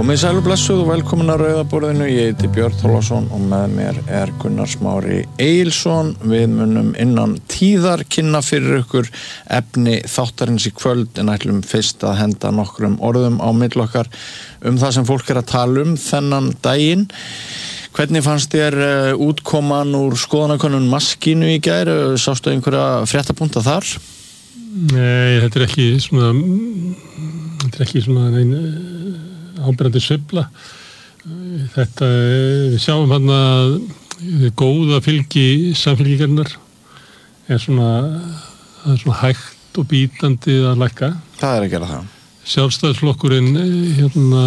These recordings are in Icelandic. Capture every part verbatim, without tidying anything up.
Komið sæl og blessuð og velkomin að Rauðaborðinu. Ég heiti Björn Þorláksson og með mér er Gunnar Smári Egilsson. Við munum innan tíðar kynna fyrir ykkur efni þáttarins í kvöld en ætlum fyrst að henda nokkrum orðum á milli okkar um það sem fólk er að tala um þennan daginn. Hvernig fannst þér útkoman úr skoðanakönnun Maskínu í gær? Sástu einhverja fréttapunta þar? Nei, þetta er ekki svona þetta er ekki svona nein áberandi sveifla. Þetta, við sjáum hann að góða fylgi samfylkingarinnar er svona, er svona hægt og bítandi að lækka. Það er að gera það. Sjálfstæðisflokkurinn, hérna,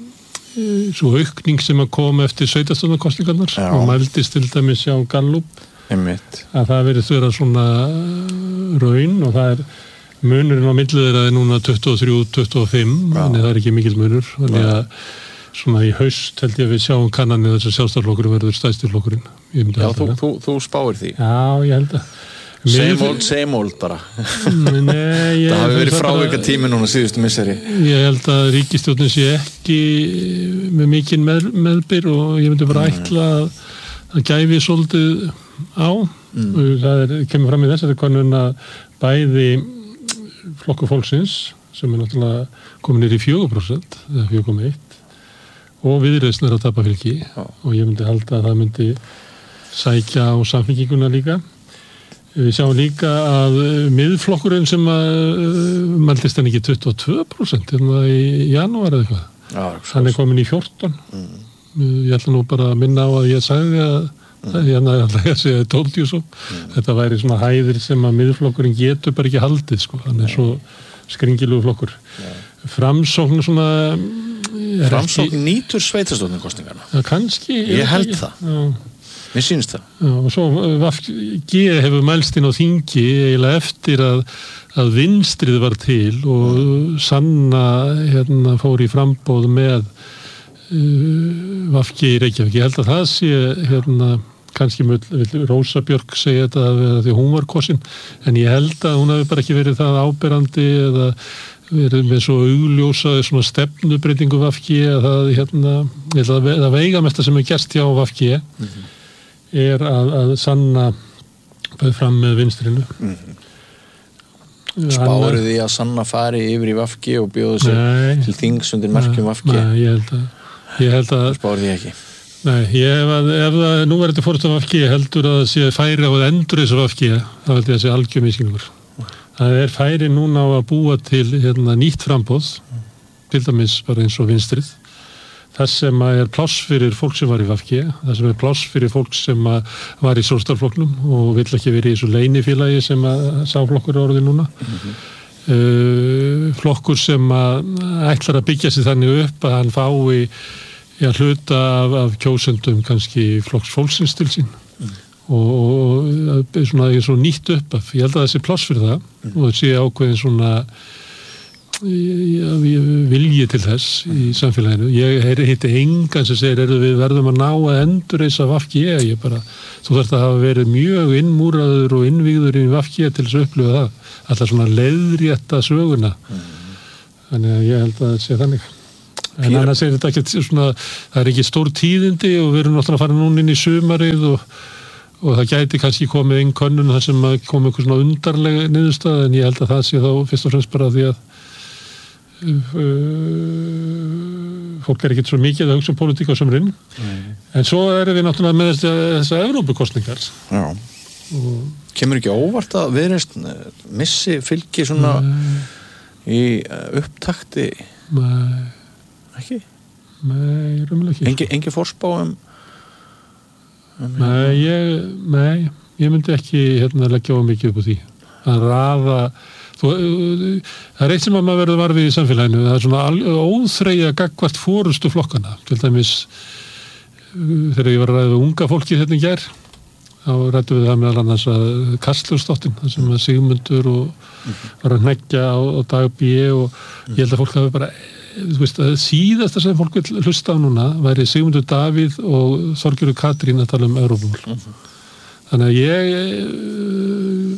svo aukning sem að koma eftir sveitarstjórnarkosningarnar og mældist til dæmis hjá Gallup. Einmitt. Að það verið þurra svona raun og það er munurinn á milli þeirra er núna tuttugu og þrjú til tuttugu og fimm, þannig það er ekki mikill munur. Þannig að svona í haust held ég að við sjáum kannanir þess að sjálfstæðisflokkurinn verður stærsti flokkurinn. Já, þú, þú, þú spáir því. Já, ég held að. Same old, same old bara. Nei, ég, það hafi verið frávika tími núna síðustu misseri. Ég held að ríkisstjórnin sé ekki með mikinn með, meðbyr og ég myndi bara ætla að, að gæfi svolítið á. Mm. Það er, kemur fram í þessari könnun að bæði flokkur fólksins sem er náttúrulega komin niður í fjögur prósent eða fjögur komma eitt og Viðreisn er að tapa fylgi Já. Og ég myndi halda að það myndi sækja á samfylkinguna líka. Við sjáum líka að miðflokkurinn sem að mældist hann ekki tuttugu og tvö prósent í janúar eða eitthvað. Já, hann er komin í fjórtán. Mm. Ég ætla nú bara að minna á að ég sagði að það er alltaf að segja told you so. Mm. Þetta væri svona hæðir sem að miðflokkurinn getur bara ekki haldið sko. Hann er svo skringilugu flokkur. Yeah. Framsókn svona Framsókn ekki... nýtur sveitarstjórnarkosningarna. Já, kannski. Ég held ekki. Það. Já. Mér sýnst það. Já, og svo V G hefur mælst inn á þingi eiginlega eftir að, að vinstrið var til og mm. Sanna hérna fór í framboð með uh, V G í Reykjavík. Ég held að það sé hérna kannski vil Rósa Björk segja þetta að því hún var kosin, en ég held að hún hefur bara ekki verið það áberandi eða verið með svo augljósa svona stefnubreitingu V G að það hérna, ég held að það veigamesta sem er gerst hjá V G mm-hmm. er að, að Sanna bauð fram með vinstrinu. Mm-hmm. Spáruð því að Sanna fari yfir í V G og bjóðu sér nei, til þings undir merkjum V G? Nei, ég held að, ég held að spáruð því ekki? Nei, ég hef að, ef það nú er þetta fórst af V G heldur að það sé færi á að endur þessu V G, þá held ég að sé algjör misskilningur. Það er færi núna á að búa til hérna, nýtt framboð, til dæmis bara eins og vinstrið, þess sem er pláss fyrir fólk sem var í V G, þess sem er pláss fyrir fólk sem var í Sjálfstæðisflokknum og vill ekki verið í þessu leinifélagi sem að sáflokkur er orðið núna. Mm-hmm. uh, flokkur sem að ætlar að byggja sig þannig upp að hann fái Já, hluta af, af kjósendum kannski flokks fólksins til sín mm. og, og svona, svona nýtt upp af, ég held að það sé pláss fyrir það mm. og það sé ákveðin svona ja, vilji til þess í samfélaginu. Ég heiti engan sem segir er við verðum að ná að endurreisa V G, ég bara, þú þarft að hafa verið mjög innmúraður og innvíður í V G til þess að upplifa það, alltaf svona leiðrétta söguna mm. þannig að ég held að það sé þannig. En annars er þetta ekki svona, það er ekki stór tíðindi og við erum náttúrulega að fara núna inn í sumarið og, og það gæti kannski komið inn könnun þar sem að komið eitthvað svona undarlega niðurstað en ég held að það sé þá fyrst og fremst bara því að uh, fólk er ekkert svo mikið að hugsa um pólitík á sumrin mm. en svo erum við náttúrulega með þess að þessar Evrópukosningar. Já. Og... Kemur ekki óvart að Viðreisn missi fylgi svona Nei. Í upptakti? Nei. Ekki? Nei, rúmlega ekki. Engi, engi forspá um... um nei, ég, nei, ég myndi ekki hérna leggja á mikið upp á því. Að raða... Þú, það er eitt sem að maður verður varfið í samfélaginu. Það er svona óþreyja gagnvart forustu flokkana. Til dæmis, þegar ég var að ræða unga fólki hérna í gær, þá rættum við það meðal annars að Kastljósdóttin, þar sem að Sigmundur og mm-hmm. var að hneggja á, á Dag B og mm-hmm. ég held að fólk hafi bara... Þú veist, að síðasta sem fólk vil hlusta á núna væri Sigmundur Davíð og Þorgerður Katrín að tala um Evrópumál. Uh-huh. Þannig að ég, ég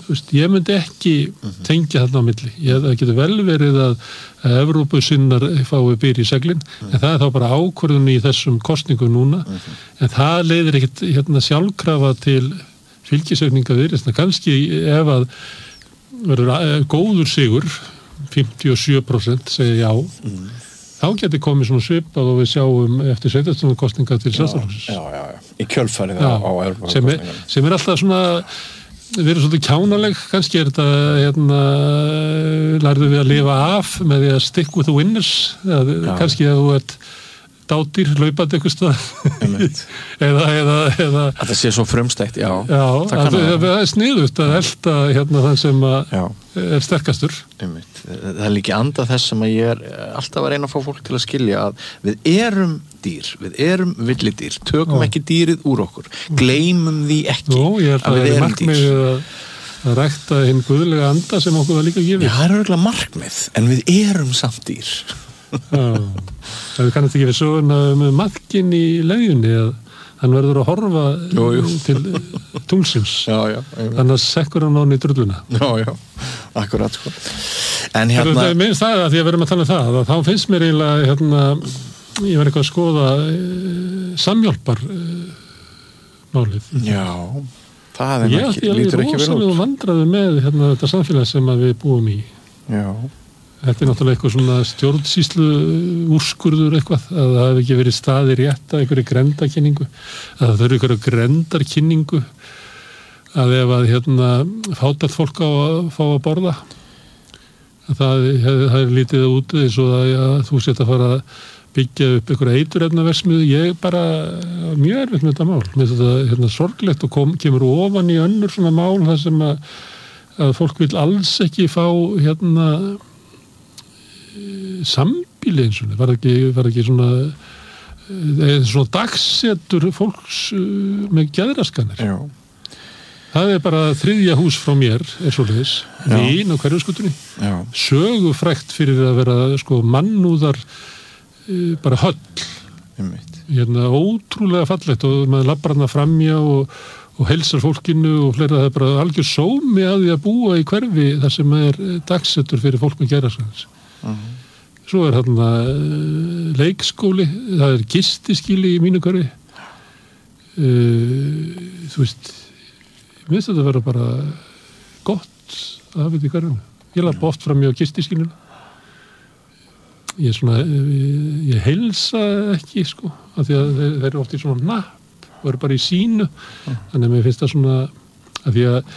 þú veist, ég myndi ekki mm-hmm. tengja þarna á milli. Ég, það getur vel verið að, að Evrópusinnar fái byr í seglin, mm-hmm. en það er þá bara ákvörðun í þessum kosningum núna, mm-hmm. en það leiðir ekkit hérna sjálfkrafa til fylgisaukninga viðreisnar. Kannski ef að verður góður sigur, fimmtíu og sjö prósent segja já, mm-hmm. þá getur komið svona svipað og við sjáum eftir sveitarstjórnarkosninga til Sjálfstæðisflokksins. Já, já, já, í kjölfarið á, á Evrópukosningunum. Sem, sem er alltaf svona, við erum svolítið kjánaleg, kannski er þetta, hérna, lærðum við að lifa af með því að stick with the winners, að, kannski að þú ert dátýr, laupandi eitthvað stað, eða, eða, eða... Að það sé svo frumstækt, já. Já, það, að, að, það er sniðugt að elta hérna þann sem að er sterkastur. Einmitt. Það er líka anda þess sem að ég er alltaf að reyna að fá fólk til að skilja að við erum dýr, við erum villidýr, tökum Já. Ekki dýrið úr okkur, gleymum því ekki Jó, ég að, að við erum dýr. Að, að rækta hinn guðlega anda sem okkur var líka gefið. Já, það er örugglega markmið, en við erum samt dýr. Já, það við kannast ekki við söguna með maðkinn í leiðunni að hann verður að horfa jú, jú. Til tunglsins já, já, þannig að sekkur hann án í drulluna. Já, já, akkurat sko. En hérna það er minnst það að því að við erum að tala um það að þá finnst mér eiginlega hérna, ég var eitthvað að skoða e, samhjálpar e, málið. Já, það er ég, ekki, ég, lítur ekki vel út. Ég er rosalega vandraði með hérna, þetta samfélag sem að við búum í. Já. Þetta er náttúrulega eitthvað svona stjórnsýslu úrskurður eitthvað, að það hefði ekki verið staði rétt að einhverju grendakynningu, að það þurfi einhverju grendarkynningu, að ef að hérna fátækt fólk á að fá að borða, að það er lítið út eins og að ja, þú set að fara að byggja upp einhverja eiturefnaverksmiðju. Ég bara mjög erfitt með þetta mál. Mér finnst þetta hérna, sorglegt og kom, kemur ofan í önnur svona mál þar sem að, að fólk vil alls ekki fá hérna sambíli eins og var ekki, var ekki svona eða svona dagsetur fólks með geðraskanir. Já. Það er bara þriðja hús frá mér er svoleiðis, Vín á Hverfisgötunni, sögufrægt fyrir að vera sko mannúðar uh, bara höll. Hérna ótrúlega fallegt og maður labbar hana framjá og, og heilsar fólkinu og fleira. Það er bara algjör sómi að því að búa í hverfi þar sem er dagsetur fyrir fólk með geðraskanir. Uh-huh. Svo er þarna uh, leikskóli, það er gistiskýli í mínu hverfi. Uh, þú veist, ég finnst þetta að vera bara gott að hafa þetta í hverfinu. Ég lappa oft fram í gistiskýlinu. Ég, svona, ég, ég heilsa ekki, sko, af því að þeir, þeir eru oft í svona napp og eru bara í sínu. Uh-huh. Þannig að mér finnst það svona, af því að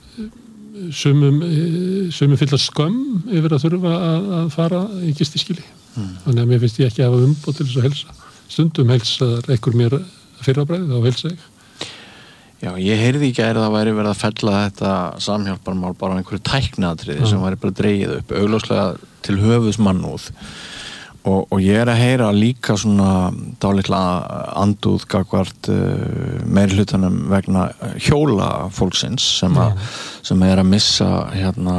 sumum, sumum fylla skömm yfir að þurfa að, að fara í gistiskýli. Mm. Þannig að mér finnst ég ekki að hafa umboð til þess að helsa. Stundum helsaðar einhver mér fyrrabræði, þá helsa ég. Já, ég heyrði ekki að það væri verið að fella þetta samhjálparmál bara á einhverju tækniatriði ja. Sem væri bara dreigið upp, augljóslega til höfuðs mannúð. Og, og ég er að heyra líka svona dálitla andúð gagvart uh, meiri hlutanum vegna hjóla fólksins sem, a, sem er að missa hérna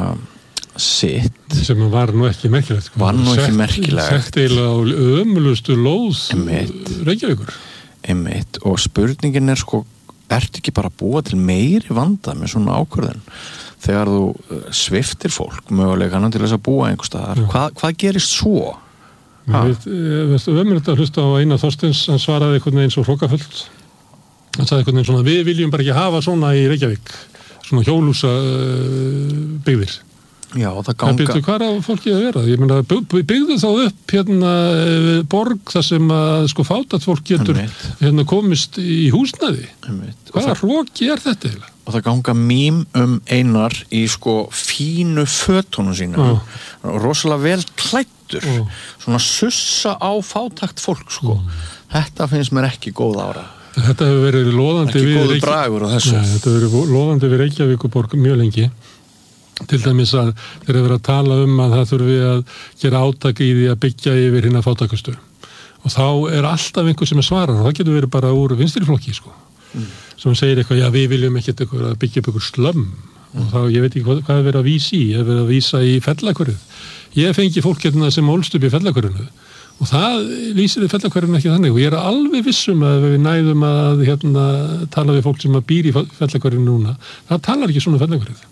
sitt. Sem var nú ekki merkilegt. Var nú ekki merkilegt. Sett eiginlega á ömulustu lóð Reykjavíkur. Einmitt. Og spurningin er sko, ertu ekki bara að búa til meiri vanda með svona ákvörðun? Þegar þú sviftir fólk mögulega til þess að búa einhvers staðar, hvað, hvað gerist svo? Við veistu ömulegt að hlusta á Einar Þorsteins, hann svaraði einhvern veginn svo hrókafullt. Hann sagði einhvern veginn svona, við viljum bara ekki hafa svona í Reykjavík, svona hjólúsa uh, byggðir. Já, það ganga. Það byrju, hvað er að fólki að vera? Ég meina, byggðu þá upp hérna borg þar sem að sko fátækt fólk getur hérna komist í húsnæði. Hvaða hróki er þetta eiginlega? Og það ganga mím um Einar í sko fínu fötunum sínum, ah. rosalega vel klæddur, ah. svona sussa á fátækt fólk sko. Mm. Þetta finnst mér ekki góð ára. Þetta hefur verið loðandi ekki við góður bragur á þessu. Nei, þetta hefur verið loðandi við Reykjavíkurborg mjög lengi. Til dæmis að þeir eru verið að tala um að það þurfi að gera átak í því að byggja yfir hina fátækustu. Og þá er alltaf einhver sem er svarar og það getur verið bara úr vinstriflokki sko. Mm. Sem segir eitthvað, já við viljum ekkert eitthvað að byggja upp eitthvað slömm mm. og þá ég veit ekki hvað, hvað er verið að vísa í, er verið að vísa í Fellakverið. Ég fengi fólk hérna sem ólst upp í Fellakverinu og það lýsir í Fellakverinu ekki þannig og ég er alveg vissum að við næðum að hérna, tala við fólk sem að býr í Fellakverinu núna, það talar ekki svona Fellakverið.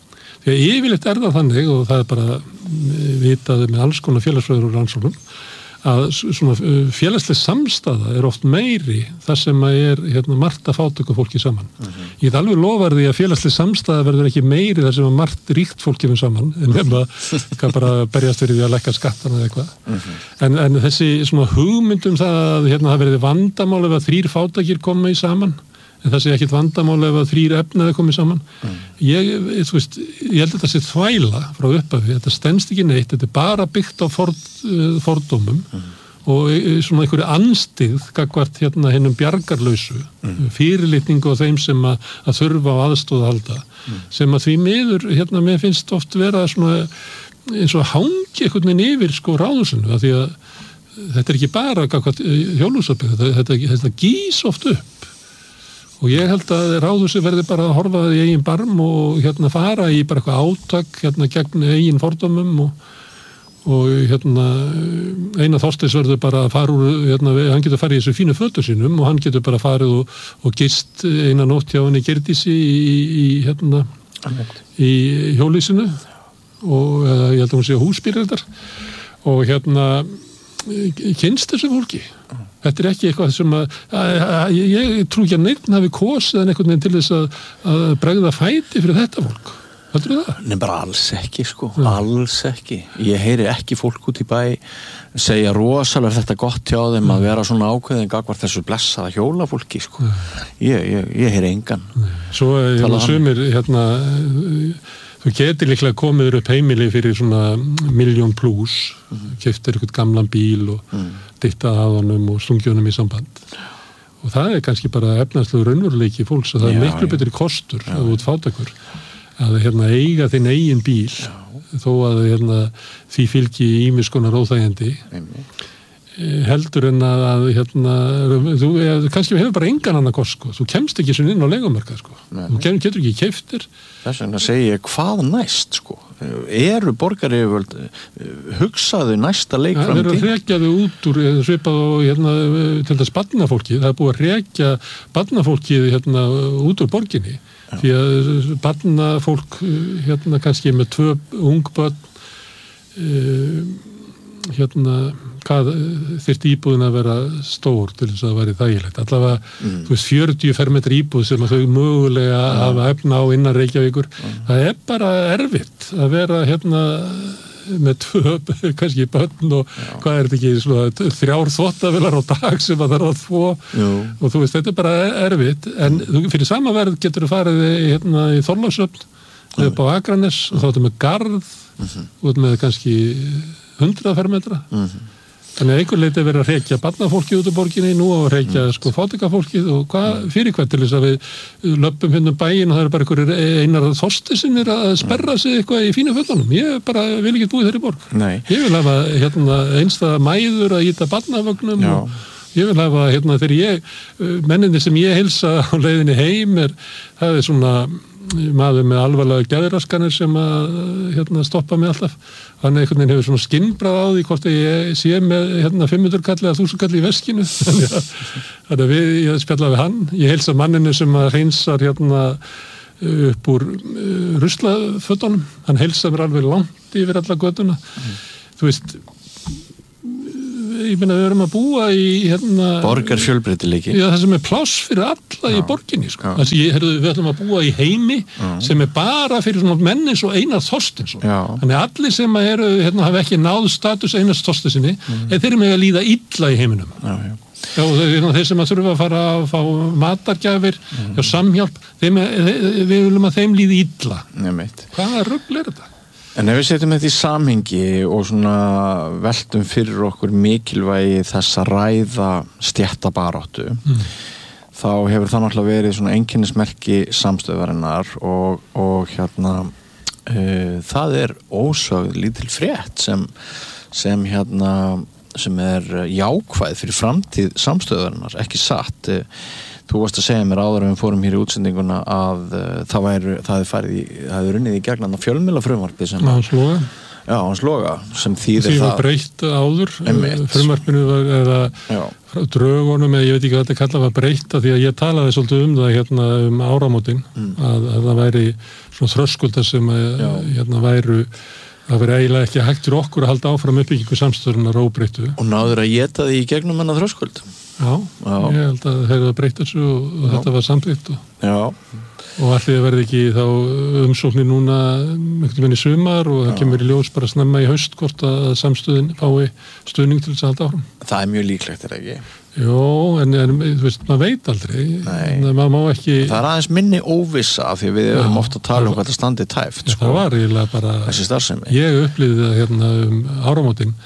því að yfirleitt er það þannig og það er bara vitað með alls konar félagsfræður og rannsóknum að svona félagsleg samstaða er oft meiri þar sem að er hérna, margt að fátöku fólki saman. Mm-hmm. Ég er alveg lofar því að félagsleg samstaða verður ekki meiri þar sem að margt ríkt fólki með saman en nefna kann bara berjast fyrir því að lækka skattana eða eitthvað. Mm-hmm. En, en þessi svona hugmyndum það að hérna, það verði vandamál ef að þrír fátakir koma í saman en það sé ekkit vandamál ef að þrír efnaði komið saman. Mm. Ég, þú veist, ég held að þetta sé þvæla frá upphafi, þetta stenst ekki neitt, þetta er bara byggt á ford, uh, fordómum mm. og svona einhverju anstigð gagvart hérna hennum bjargarlausu, mm. fyrirlitningu á þeim sem að, að þurfa á aðstóð að halda, mm. sem að því miður, hérna, mér finnst oft vera svona eins og hangi einhvern veginn yfir sko ráðhúsinu, af því að þetta er ekki bara gagvart hjólhúsabygg, þetta, þetta, þetta gís oft upp. Og ég held að ráðhúsi verði bara að horfa í eigin barm og hérna fara í bara eitthvað átak hérna gegn eigin fordómum og, og hérna Einar Þorsteins verður bara að fara úr, hérna, hann getur farið í þessu fínu fötur sínum og hann getur bara farið og, og gist eina nótt hjá henni Gerdísi í, í hérna í hjólísinu og eða, ég held að hún sé húsbílrættar og hérna kynst þessu fólki. Þetta er ekki eitthvað sem að, að, að ég, ég trú ekki að neitt hafi kosið en einhvern veginn til þess að, að bregða fæti fyrir þetta fólk. Heldur það? Nei, bara alls ekki, sko. Ja. Alls ekki. Ég heyri ekki fólk út í bæ segja rosalega þetta gott hjá þeim ja. Að vera svona ákveðin gagvart þessu blessaða hjólafólki, sko. Ja. Ég, ég, ég heyri engan. Ja. Svo hérna sumir, hérna, þú getur líklega komið upp heimili fyrir svona miljón plús, mm. keyptir eitthvað gamlan bíl og mm. dittað að honum og stungið honum í samband. Og það er kannski bara efnaðslegur raunveruleiki fólks og það já, er miklu betri kostur já, að út fátakur að hérna, eiga þinn eigin bíl já. Þó að hérna, því fylgi ýmis konar óþægjandi heldur en að, að hérna, þú kannski hefur bara engan annan kost sko. Þú kemst ekki svona inn á leigumarkað sko. Þú kem, getur ekki keyptir. Þess vegna segi ég hvað næst sko. Eru borgaryfirvöld hugsaðu næsta leik fram til? Það er að rekja þau út úr svipað og hérna, til þess barnafólki. Það er búið að rekja barnafólkið hérna, út úr borginni. Já. Því að barnafólk hérna, kannski með tvö ung börn uh, hérna hvað þyrfti íbúðin að vera stór til þess að það væri þægilegt. Allavega, mm. þú veist, fjörutíu fermetrar íbúð sem að þau mögulega ja. Hafa efna á innan Reykjavíkur. Ja. Það er bara erfitt að vera hérna með tvö, kannski börn og ja. Hvað er þetta ekki, svona, þrjár þvottavélar á dag sem að það er að þvo og þú veist, þetta er bara erfitt en mm. fyrir sama verð getur þú farið hérna í Þorlákshöfn mm. upp á Akranes og þá ertu með garð mm-hmm. út með kannski hundrað fermetra mm-hmm. Þannig að einhver leiti að vera að rekja barnafólkið út úr borginni nú og rekja mm. sko fátakafólkið og hvað fyrir hvað til þess að við löpum hérna um bæinn og það er bara einhverjir Einar Þorsteinsinnir að sperra sig eitthvað í fínu fötunum. Ég bara vil ekki búið þeirri borg. Nei. Ég vil hafa hérna einstæða mæður að íta barnavögnum Já. Og ég vil hafa hérna þegar ég, menninni sem ég heilsa á leiðinni heim er, það er svona maður með alvarlega geðraskanir sem að hérna, stoppa mig alltaf hann einhvern veginn hefur svona skinnbrað á því hvort ég sé með hérna, fimm hundruð kalli eða þúsund kalli í veskinu þannig að, að við, ég spjalla við hann ég heilsa manninu sem að hreinsar hérna, upp úr uh, ruslafötunum hann heilsa mér alveg langt yfir alla götuna mm. þú veist ég meina við erum að búa í hérna, borgar fjölbreytileiki já, það sem er pláss fyrir alla já. Í borginni sko. Þessi, ég, herðu, við ætlum að búa í heimi já. Sem er bara fyrir svona menn eins og Einar Þorsteinsson þannig að allir sem eru, hérna, hafa ekki náð status Einars Þorsteinsinni mm. þeir eru með að líða illa í heiminum já, já. Já, þeir, þeir sem að þurfa að fara að fá matargjafir mm. já, samhjálp þeim, við viljum að þeim líði illa hvaða rugl er þetta? En ef við setjum þetta í samhengi og svona veltum fyrir okkur mikilvægi þess að ræða stéttabaráttu, mm. þá hefur það náttúrulega verið svona einkennismerki samstöðvarinnar og, og hérna, uh, það er ósögð lítil frétt sem, sem hérna, sem er jákvæð fyrir framtíð samstöðvarinnar, ekki satt. Þú varst að segja mér áður en við fórum hér í útsendinguna að uh, það væri, það hefði farið í, það hefði runnið í gegn að fjölmiðlafrumvarpi sem að, Já, hans loga, sem þýðir því það. Því var breytt áður, frumvarpinu var, eða Já. drögunum, eða ég veit ekki hvað þetta kalla, var breytt því að ég talaði svolítið um það hérna um áramótin, mm. að, að það væri svona þröskuldar sem að, hérna væru, það veri eiginlega ekki hægt fyrir okkur að halda áfram uppbyggingu samstöðunar óbreyttu. Og náður að geta því í gegnum hennar þröskuld. Já, Já, ég held að þeir eru að breyta þessu og, og þetta var samþykkt og, og allir verði ekki þá umsóknir núna einhvern veginn í sumar og það kemur í ljós bara snemma í haust hvort að samstöðin fái stuðning til þess að halda áfram. Það er mjög líklegt, er ekki? Jó, en, en þú veist, maður veit aldrei. Nei. Maður má ekki... Það er aðeins minni óvissa af því við erum ofta að tala um hvað það standi tæft. Sko. Það var eiginlega bara... Þessi starfsemi. Ég upplýði það hérna um áramótin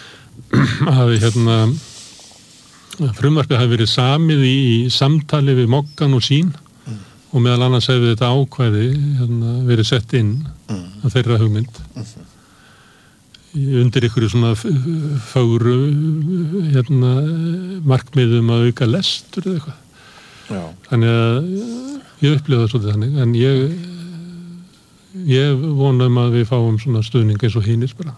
að hérna frumvarpið hafi verið samið í, í samtali við Moggan og Sín mm. og meðal annars hefði þetta ákvæði hérna, verið sett inn mm. að þeirra hugmynd mm. undir ykkur svona fögru hérna, markmiðum að auka lestur eða eitthvað. Já. Þannig að ég upplýði það svolítið þannig en ég ég vonum að við fáum svona stuðning eins og hinir bara.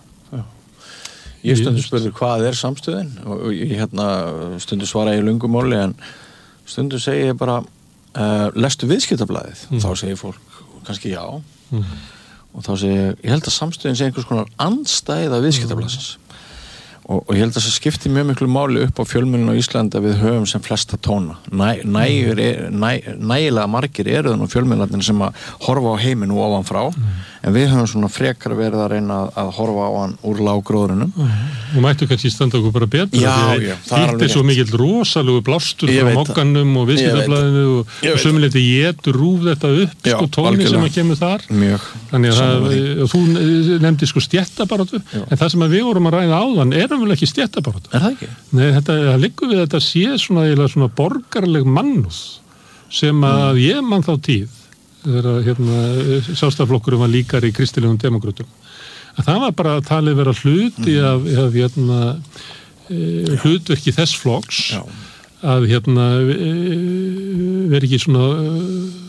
Ég stundu spurði hvað er samstöðin og ég hérna stundu svara í löngumáli en stundu segi ég bara uh, lestu viðskiptablaðið mm. þá segir fólk kannski já mm. og þá segir ég, ég held að samstöðin sé einhvers konar andstæða viðskiptablaðsins mm. og, og ég held að það skipti mjög miklu máli upp á fjölmiðlun á Íslandi að við höfum sem flesta tóna Næ, nægur er, næ, nægilega margir eru þannig fjölmiðlarnir sem að horfa á heiminn og ofan frá mm. en við höfum svona frekar verið að reyna að, að horfa á hann úr lágróðrunum og mættu kannski standa okkur bara betur já, já, það er svo mikill rosalegu blástur frá Mogganum og viðskiptablaðinu og, og sömuleyti getur rúf þetta upp já, sko tóni algjörlega. Sem að kemur þar mjög þannig að það, þú nefndi sko stéttabaráttu en það sem að við vorum að ræða áðan erum vel ekki stéttabaráttu er það ekki? Nei, þetta, það liggur við þetta sé svona, svona borgarleg mannúð sem að mm. ég mann þá tíð þegar hérna, sjálfstæðisflokkurinn var líkari í kristilegum demókrötum að það var bara að talið vera hluti mm. af, af hérna, e, hlutverki þess flokks Já. Að hérna, e, veri ekki svona e,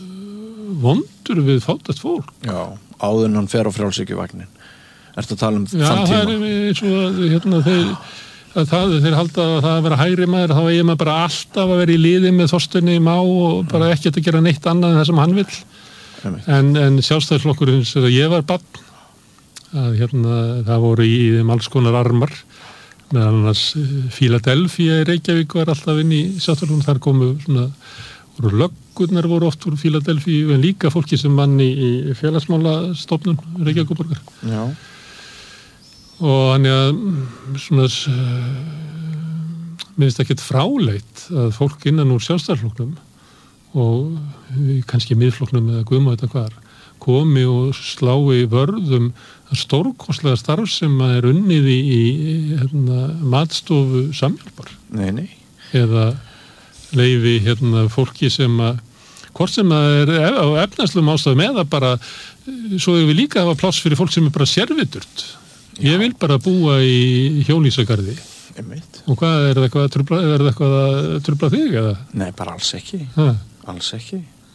vondur við fátækt fólk. Já, áður en hann fer á frjálshyggjuvagnin. Ertu að tala um Já, þann tíma? Já, það er eins og hérna, þeir, að það, þeir halda að það að vera hægri maður, þá eigi maður bara alltaf að vera í liði með Þorsteini Má og bara ekkert að gera neitt annað en það sem hann vill. En, en sjálfstæðisflokkurinn þegar ég var barn að hérna það voru í þeim alls konar armar meðal annars Philadelphia í Reykjavík var alltaf inn í sjálfstæðisflokkurinn þar komu svona voru löggurnar voru oft úr Philadelphia en líka fólki sem vann í, í félagsmálastofnun Reykjavíkurborgar Já. Og þannig að svona mér finnst ekkert fráleit að fólk innan úr sjálfstæðisflokknum og kannski miðflokknum eða guðma þetta hvar komi og slái vörðum stórkostlega starf sem er unnið í, í hérna, matstofu Samhjálpar nei, nei. Eða leyfi hérna, fólki sem að hvort sem að er á efnaðslegum ástæðum eða bara svo við líka hafa pláss fyrir fólk sem er bara sérviturt Já. Ég vil bara búa í Hjólísagarði og hvað er það eitthvað að trubla, er það eitthvað að trubla þig eða? Nei, bara alls ekki ha. Alls ekki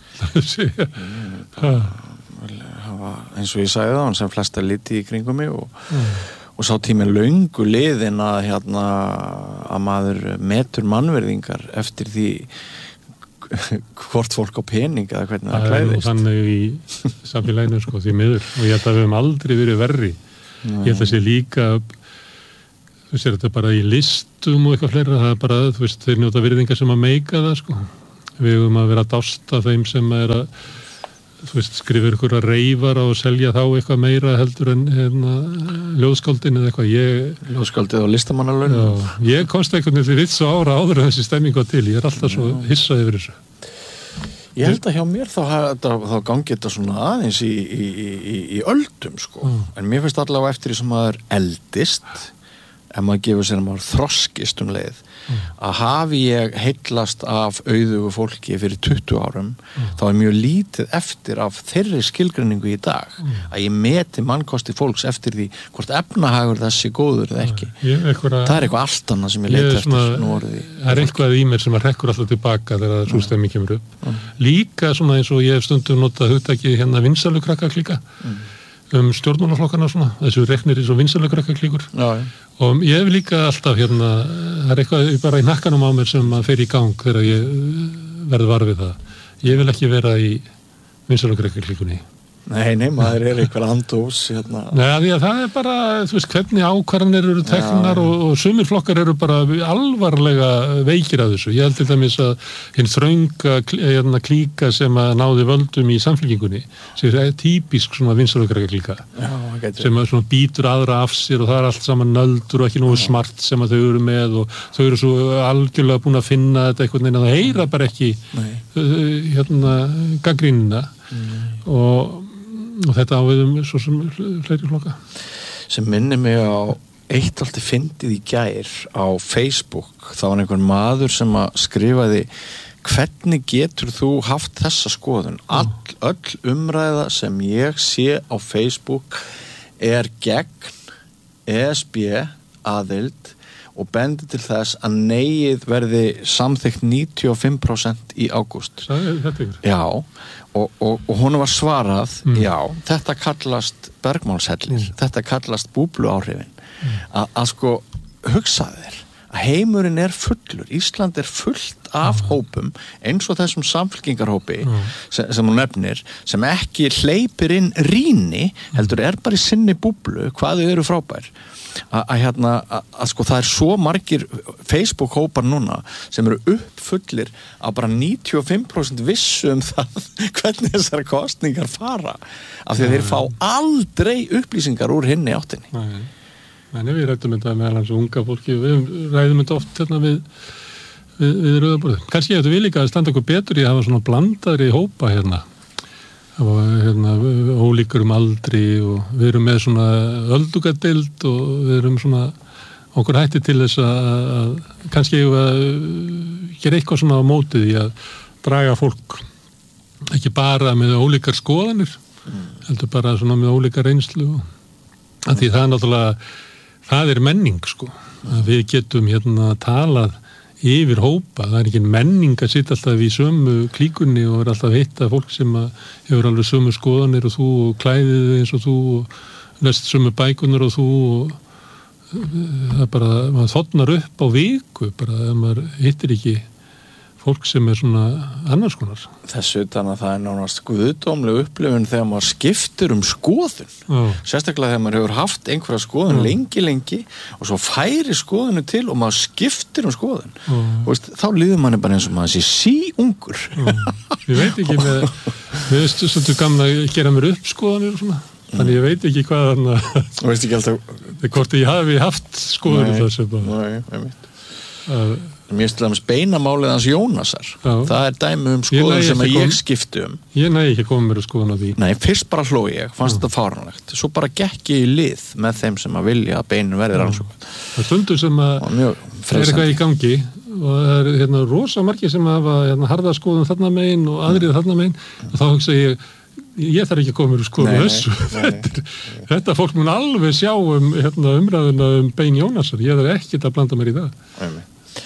ha. Hafa, eins og ég sagði það, hann sem flesta liti í kringum mig og, mm. og sá tíminn löngu liðin að, hérna, að maður metur mannverðingar eftir því hvort fólk á pening eða hvernig það klæðist. Það er þannig í samfélaginu sko, því miður og ég held að við höfum aldrei verið verri. Nei. Ég held að sé líka þú sér þetta bara í listum og eitthvað fleira, það er bara, þú veist, þeir njóta virðingar sem að meika það sko. Við höfum að vera að dásta þeim sem er að þú veist, skrifur ykkur að reyfara og selja þá eitthvað meira heldur en hérna, ljóðskáldin eða eitthvað ég... Ljóðskáldið og listamannalaun ég komst einhvern veginn fyrir svo ára áður en þessi stemming var til, ég er alltaf svo hissað yfir þessu ég held að hjá mér þá, þá gangi þetta svona aðeins í, í, í, í öldum sko, mm. en mér finnst allavega eftir því sem maður eldist ef maður gefur sér að maður þroskist um leið mm. að hafi ég heillast af auðugu fólki fyrir tuttugu árum mm. þá er mjög lítið eftir af þeirri skilgreiningu í dag mm. að ég meti mannkosti fólks eftir því hvort efnahagur þessi góður eða ekki ég, einhverja, það er eitthvað allt annað sem ég leiti eftir svona, það er eitthvað í mér sem að rekkur alltaf tilbaka þegar það svo stemmi kemur upp mm. líka svona eins og ég hef stundum notað hugtakið hérna vinsalu krakka klíka mm. um stjórnmálaflokkana svona, þessu reknir eins og vinsælugrökkaklíkur og ég hef líka alltaf hérna, það er eitthvað bara í nakkanum á mér sem að fer í gang þegar ég verð var við það. Ég vil ekki vera í vinsælugrökkaklíkunni. Nei, nei, maður er eitthvað andós hérna. Nei, því að það er bara, þú veist, hvernig ákvarðanir eru teknar og, og sumir flokkar eru bara alvarlega veikir af þessu. Ég held til dæmis að hinn þrönga hérna, klíka sem að náði völdum í samfylkingunni, sem er típisk svona vinsælugrökkaklíka, sem að svona býtur aðra af sér og það er allt saman nöldur og ekki nógu smart sem að þau eru með og þau eru svo algjörlega búin að finna þetta eitthvað neina, það heyra bara ekki hérna gaggrínina og og þetta áviðum svo sem fleiri flokka. Sem minnir mig á eitt alltaf fyndið í gær á Facebook, þá var einhver maður sem að skrifaði hvernig getur þú haft þessa skoðun? All, öll umræða sem ég sé á Facebook er gegn E S B aðild og bendi til þess að neyið verði samþykkt níutíu og fimm prósent í ágúst. Já, og, og, og hún var svarað, mm. já, þetta kallast bergmálshellir, mm. þetta kallast búbluáhrifin. Mm. A, að sko, hugsaðu þér, að heimurinn er fullur, Ísland er fullt af mm. hópum, eins og þessum samfylkingarhópi mm. sem, sem hún nefnir, sem ekki hleypir inn rýni, heldur er bara í sinni búblu, hvað þau eru frábær. Að hérna, að sko það er svo margir Facebook-hópar núna sem eru uppfullir á bara níutíu og fimm prósent vissu um það hvernig þessar kostningar fara af því að þeir fá aldrei upplýsingar úr hinni áttinni. Nei, Nei við rættum þetta meðal hans unga fólki, við ræðum þetta oft hérna við, við, við rauðaborðið. Kannski eftir við líka að standa okkur betur í að hafa svona blandaðri hópa hérna. Það var hérna, ólíkur um aldri og við erum með svona öldungadeild og við erum svona okkur hætti til þess að, að kannski að gera eitthvað svona á mótið í að draga fólk ekki bara með ólíkar skoðanir mm. heldur bara svona með ólíkar reynslu og að því það er náttúrulega það er menning sko að við getum hérna talað yfir hópa, það er ekki menning að sitja alltaf í sömu klíkunni og er alltaf hitta fólk sem hefur alveg sömu skoðanir og þú og klæðið eins og þú og lest sömu bækunar og þú og það er bara, maður þotnar upp á viku bara þegar maður hittir ekki fólk sem er svona annars konar. Þessu utan að það er nánast guðdómleg upplifun þegar maður skiptir um skoðun. Oh. Sérstaklega þegar maður hefur haft einhverja skoðun oh. lengi, lengi og svo færi skoðunu til og maður skiptir um skoðun. Oh. Og veist, þá líður manni bara eins og maður sé síungur. Oh. Ég veit ekki með, við veist svolítið gamla að gera mér upp skoðanir og svona. Þannig ég veit ekki hvað þannig að... Þú veist ekki alltaf... Hvort ég hafi haft skoðanir þar sem bara... Nei, ég veit. Að... Mér finnst það beinamálið hans Jónasar. Já. Það er dæmi um skoðun sem að ég skipti um. Ég næði ekki að koma mér að skoðun á því. Nei, fyrst bara hló ég, fannst þetta fáránlegt. Svo bara gekk ég í lið með þeim sem að vilja að beinin verði rannsókn. Það stundur sem að það er eitthvað í gangi og það er hérna rosa margir sem hafa hérna harða skoðun þarna megin og aðrið þarna megin og þá hugsa ég ég þarf ekki að koma mér að skoða þessu. Þetta, þetta fólk mun alveg sjá um hérna, umræðuna um bein Jónasar. Ég þarf ekkert að blanda mér í það. Nei.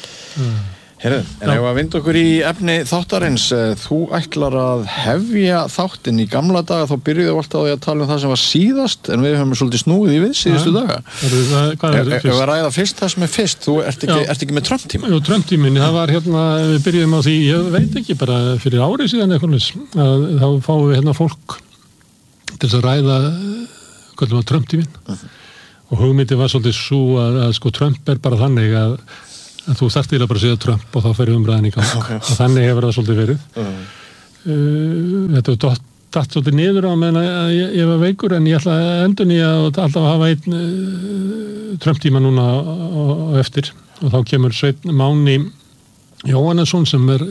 Herðu, en ef að vinda okkur í efni þáttarins, þú ætlar að hefja þáttinn í gamla daga, þá byrjuðu alltaf á því að tala um það sem var síðast, en við höfum svolítið snúið í við síðustu ja. daga. Það, hvað er ef við ræða fyrst það sem er fyrst, þú ert ekki, ert ekki með Trump-tíma? Jú, Trump-tímin, það var hérna, við byrjuðum á því, ég veit ekki, bara fyrir árið síðan eitthvað, að þá fáum við hérna fólk til þess að ræða, hvað var Trump-tímin, uh-huh. og hugmyndi var svolítið svo að, að sko Trump er bara þannig að að þú þarft til að bara segja Trump og þá fer umræðin í gang okay. og þannig hefur það svolítið verið mm. uh, þetta er dott, dott svolítið niður á meðan að ég, ég var veikur en ég ætla að endurnýja og alltaf að hafa einn uh, Trump tíma núna á, á, á eftir og þá kemur Sveinn Máni Jóhannesson sem er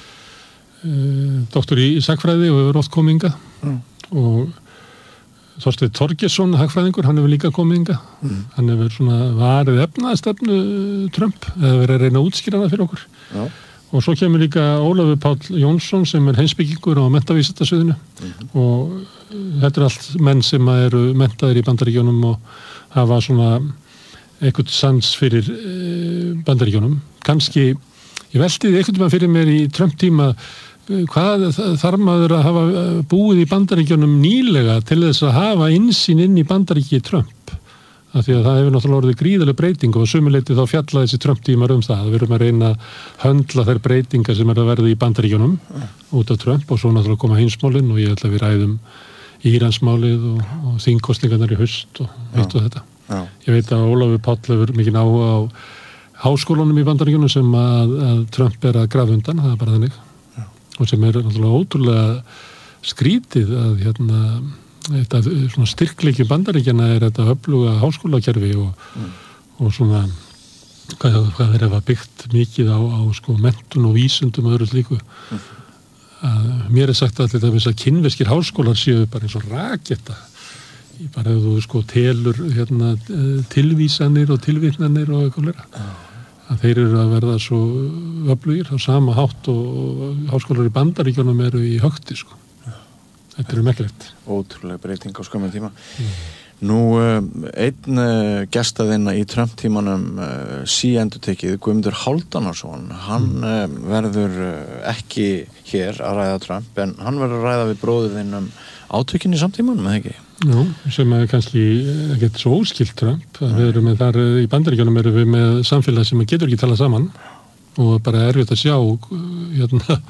uh, doktor í sagfræði og hefur oft komið hingað mm. og Þorsteinn Þorgeirsson, hagfræðingur, hann hefur líka komið hingað. Mm. Hann hefur svona varið efnaðastefnu Trump, eða verið að reyna að útskýra það fyrir okkur. Já. Og svo kemur líka Ólafur Páll Jónsson sem er heimspekingur á menntavísindasviðinu mm-hmm. og þetta er allt menn sem eru menntaðir í Bandaríkjunum og hafa svona eitthvað sans fyrir Bandaríkjunum. Kanski, ég velti einhvern veginn fyrir mér í Trump tíma hvað þarf maður að hafa búið í Bandaríkjunum nýlega til þess að hafa innsýn inn í Bandaríki Trump? Af því að það hefur náttúrulega orðið gríðarleg breyting og sumuleyti þá fjallaði þessi Trump-tímar um það. Við erum að reyna að höndla þær breytingar sem er að verða í Bandaríkjunum út af Trump og svo náttúrulega koma heimsmálin og ég ætla að við ræðum Íransmálið og, og þingkosningarnar í haust og eitt og þetta. Já. Ég veit að Ólafur Páll hefur mikinn áhuga á háskólanum í Bandaríkjunum sem að, að Trump er að grafa undan, það er bara þannig. Já. Og sem er náttúrulega ótrúlega skrítið að hérna þetta svona styrkleiki Bandaríkjanna er þetta öfluga háskólakerfi og, mm. og svona hvað, hvað er að byggt mikið á, á sko menntun og vísundum og öðru slíku. Mm. Að, mér er sagt að þetta að kínverskir háskólar séu bara eins og raketta. Ég bara ef þú sko telur hérna, tilvísanir og tilvitnanir og eitthvað leira. Mm. Að þeir eru að verða svo öflugir á sama hátt og, og háskólar í Bandaríkjunum eru í högti sko. Þetta er merkilegt. Ótrúlega breyting á skömmum tíma. Mm. Nú, einn gestaðinna í Trump-tímanum síendurtekið, Guðmundur Hálfdanarson, hann mm. verður ekki hér að ræða Trump, en hann verður að ræða við bróðurinn um átökin í samtímanum, eða ekki? Jú, sem er kannski ekki svo óskilt Trump. Mm. Við erum með þar, í Bandaríkjunum erum við með samfélag sem getur ekki talað saman og bara er erfitt að sjá hérna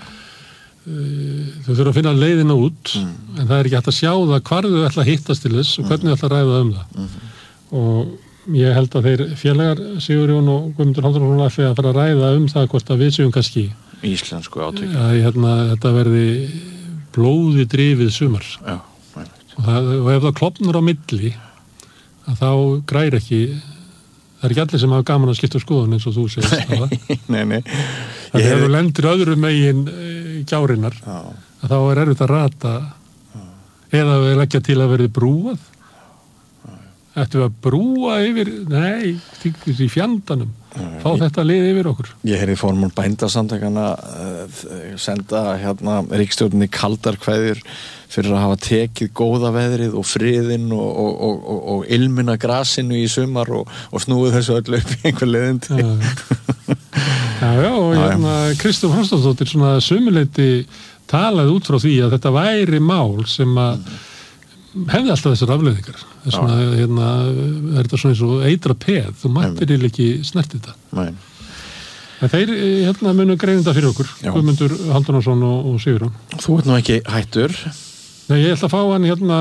þau þurfa að finna leiðina út mm. en það er ekki hægt að sjá það hvar þau ætla að hittast til þess og hvernig þau ætla að ræða um það mm. og ég held að þeir félagar Sigurjón og Guðmundur Hálfdanarson ætli að fara að ræða um það hvort að við séum kannski íslensku átökin að hérna, þetta verði blóði drifið sumar Já, og, það, og ef það klofnur á milli að þá græri ekki það er ekki allir sem hafa gaman að skipta skoðun eins og þú segist nei, nei. Það er ef þú lendir öðru megin gjárinnar að þá er erfitt að rata Já. Eða við leggja til að verði brúað Ættu að brúa yfir nei, í fjandanum fá þetta lið yfir okkur Ég heyri formann bændasamtakana uh, senda hérna ríkisstjórninni kaldar kveðjur fyrir að hafa tekið góða veðrið og friðinn og, og, og, og, og ilmina grasinu í sumar og, og snúið þessu öllu upp í einhver leiðindi Já, já, já og hérna Kristof Hansdóttir svona sumuleyti talaði út frá því að þetta væri mál sem að mm. hefði alltaf þessar afleiðingar þess að hérna er þetta svona eins og eitra peð, þú mættir eiginlega ekki snert þetta Nei. En þeir hérna munu greinda fyrir okkur Já. Guðmundur Hálfdanarson og, og Sigurjón Þú ert nú ekki hættur Nei, ég ætla að fá hann hérna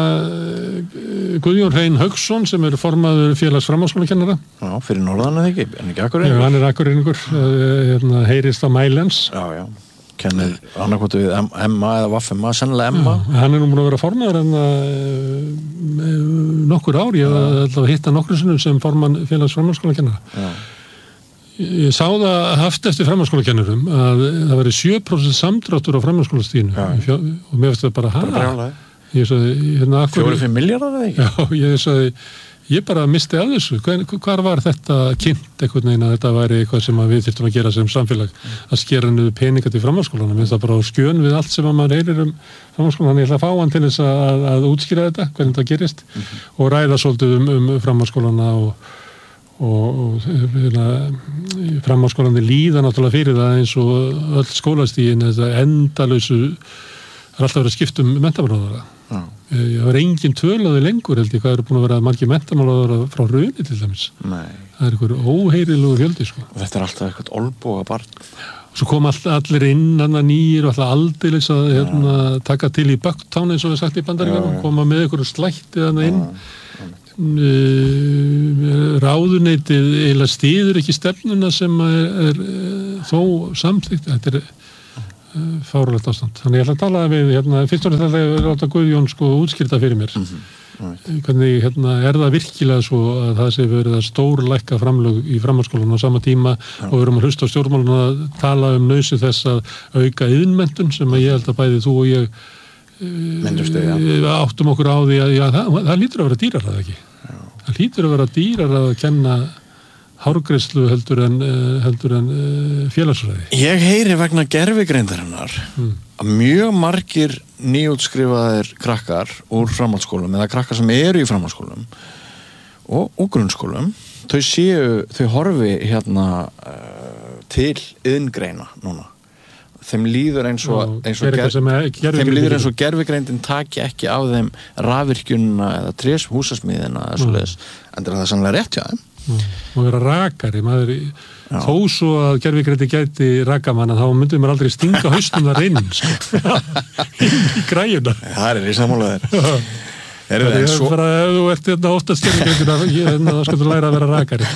Guðjón Hrein Hauksson sem er formaður félags framhaldsskólakennara Já, fyrir norðan eða ekki, en ekki Akureyringur Já, hann er Akureyringur, hérna heyrist á Mælens Já, já kennir annarkvæmt við M A eða V A F M A, sennilega M A. Já, hann er nú búin að vera formaður en uh, nokkur ár, ég hef að hitta nokkur sinnum sem formann félags framhaldsskólakennara. Ég sá það haft eftir framhaldsskólakennurum að það veri sjö prósent samdráttur á framhaldsskólastíðinu og mér veist það bara hæ. Hérna, fjórir fimm milljarðar eða ekki? Já, ég sagði Ég bara misti af þessu. Hvar var þetta kynnt einhvern veginn að þetta væri eitthvað sem við þyrftum að gera sem samfélag að skera niður peninga til framhaldsskólana. Mér finnst það bara á skjön við allt sem maður heyrir um framhaldsskólana. Ég ætla að fá hann til þess að, að útskýra þetta, hvernig þetta gerist mm-hmm. og ræða svolítið um, um framhaldsskólana og, og, og framhaldsskólandi líða náttúrulega fyrir það eins og öll skólastígin, þetta endalausu, það er alltaf verið að skipta um menntamálaráðara. Já. Það var engin tölaði lengur held ég hvað eru búin að vera margir menntamálaráðara frá hruni til dæmis. Nei. Það er einhver óheyrilegur fjöldi sko. Og þetta er alltaf eitthvað olnboga barn. Svo kom all, allir inn annar nýr og alltaf aldeilis að hérna, taka til í Bucktown eins og við sagt í Bandaríkjunum, koma með einhverju slætti þannig inn. Uh, ráðuneytið eiginlega styður ekki stefnuna sem er, er, er þó samþykkt. Þetta er fárulegt ástand. Þannig ég ætla að tala við hérna, fyrst og þetta er láta Guðjón sko útskýrta fyrir mér. Mm-hmm. Hvernig hérna, er það virkilega svo að það sé verið að stórlækka framlög í framhaldsskólanum á sama tíma Já. Og við erum að hlusta á stjórnmálun að tala um nauðsyn þess að auka iðnmenntun sem að ég held að bæði þú og ég uh, áttum okkur á því að já, það, það lítur að vera dýrar að ekki. Já. Það lítur að vera dýrar að kenna hárgreiðslu heldur en, heldur en uh, félagsfræði. Ég heyri vegna gervigreindarinnar mm. að mjög margir nýútskrifaðir krakkar úr framhaldsskólum eða krakkar sem eru í framhaldsskólum og, og grunnskólum, þau séu, þau horfi hérna uh, til iðngreina núna. þeim líður eins og, eins og ger, þeim líður eins og gervigreindin taki ekki á þeim rafvirkjunna eða trés húsasmiðina eða svoleiðis, en það er sannlega rétt hjá þeim. Og vera rakari, maður Já. Þó svo að gervigreindi gæti rakamanna, þá myndum maður aldrei stinga haustum þar inn sko. Í græjuna. Það er í sammálaðir. Er það er svo... bara, ef þú ert hérna oftast gervigreindina, þá skal þú læra að vera rakari.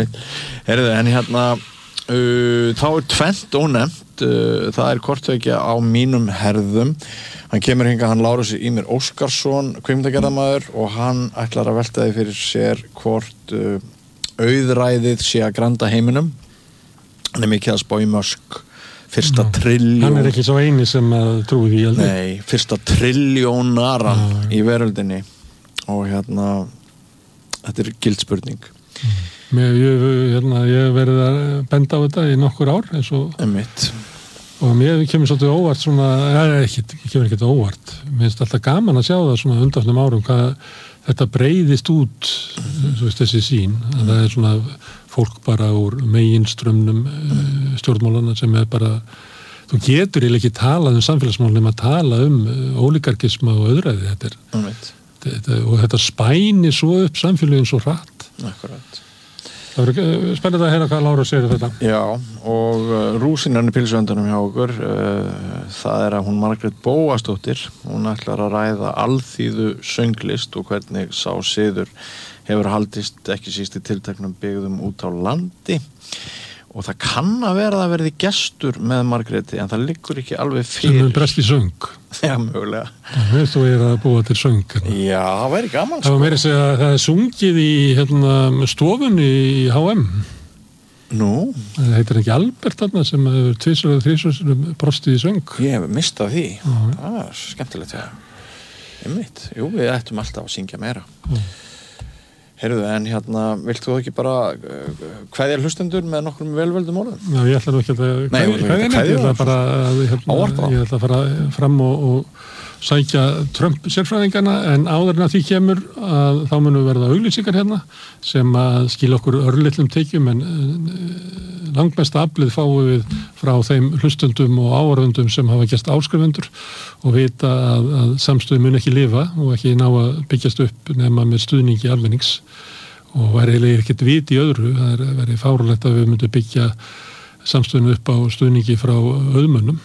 Er það, en hérna uh, þá er tvennt ónefnt, uh, það er kortveikja á mínum herðum. Hann kemur hingað, hann Lárus Ýmir Óskarsson, kvikmyndagerðarmaður, og hann ætlar að velta því fyrir sér hvort uh, auðræðið sé að granda heiminum. Hann er mikið að spá í Musk, fyrsta Ná, trilljón. Hann er ekki svo eini sem að trúi því, heldur. Nei, fyrsta trilljónara Ná, í veröldinni. Og hérna, þetta er gild spurning. Mér, ég, hérna, ég hef verið að benda á þetta í nokkur ár, eins og... Einmitt. Og mér kemur svolítið óvart svona, eða ekki, kemur ekki óvart. Mér finnst alltaf gaman að sjá það svona undanfnum árum, hvað þetta breiðist út, svo veist þessi sín, að það er svona fólk bara úr meginströmmnum stjórnmálana sem er bara, þú getur eiginlega ekki talað um samfélagsmál nema að tala um ólíkarkisma og öðræði, þetta er, right. þetta, og þetta spænir svo upp samfélagin svo hratt. Akkurat. Það verður spennandi að heyra hvað Lára segir þetta. Já, og uh, rúsinarnir pilsvöndunum hjá okkur, uh, það er að hún Margrét Bóasdóttir, hún ætlar að ræða alþýðu sönglist og hvernig sá siður hefur haldist ekki síst í tilteknum byggðum út á landi. Og það kann að vera að verði gestur með Margréti, en það liggur ekki alveg fyrir. Sem er brest í söng. Já, mögulega. Það veist þú er að búa til söng. Hérna. Já, það væri gaman. Það var meira að segja að það er sungið í hérna, stofunni í H M. Nú? Það heitir ekki Albert þarna sem hefur tvisvar eða þrisvar brostið í söng. Ég hef mistað því. Já. Það er skemmtilegt, já. Einmitt. Jú, við ættum alltaf að syngja meira. Já. Heyrðu, en hérna, vilt þú ekki bara uh, kveðja hlustendur með nokkrum velvöldum orðum? Já, ég ætla nú ekki að Nei, kveðja neitt, ég ætla bara að hérna, ég ætla að fara fram og, og sækja Trump sérfræðingana, en áður en að því kemur að þá munum við verða auglýsingar hérna sem að skila okkur örlitlum tekjum, en uh, langmesta aflið fáum við frá þeim hlustendum og áhorfendum sem hafa gerst áskrifendur og vita að, að samstöð mun ekki lifa og ekki ná að byggjast upp nema með stuðningi almennings, og væri eiginlega ekkert vit í öðru. Það er verið fárulegt að við myndum byggja samstöðinu upp á stuðningi frá auðmönnum.